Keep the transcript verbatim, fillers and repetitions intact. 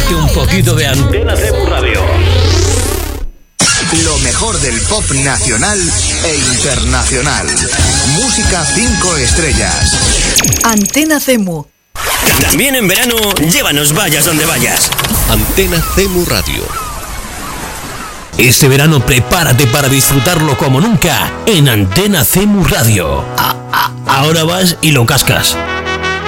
Ponte un poquito de Antena Cemu Radio. Lo mejor del pop nacional e internacional. Música cinco estrellas. Antena Cemu. También en verano, llévanos vayas donde vayas. Antena Cemu Radio. Este verano prepárate para disfrutarlo como nunca en Antena Cemu Radio. A- a- ahora vas y lo cascas.